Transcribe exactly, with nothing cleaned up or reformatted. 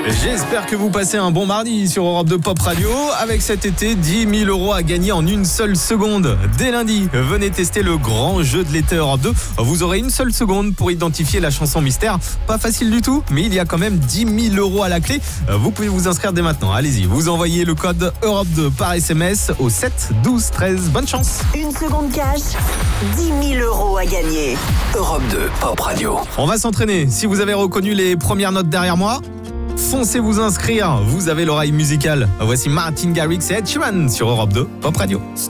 J'espère que vous passez un bon mardi sur Europe deux Pop Radio. Avec cet été, dix mille euros à gagner en une seule seconde. Dès lundi, venez tester le grand jeu de l'été Europe deux. Vous aurez une seule seconde pour identifier la chanson mystère. Pas facile du tout, mais il y a quand même dix mille euros à la clé. Vous pouvez vous inscrire dès maintenant. Allez-y, vous envoyez le code Europe deux par S M S au sept douze treize. Bonne chance. Une seconde cash, dix mille euros à gagner. Europe deux Pop Radio. On va s'entraîner. Si vous avez reconnu les premières notes derrière moi, foncez vous inscrire, vous avez l'oreille musicale. Voici Martin Garrix et Ed Sheeran sur Europe deux Pop Radio.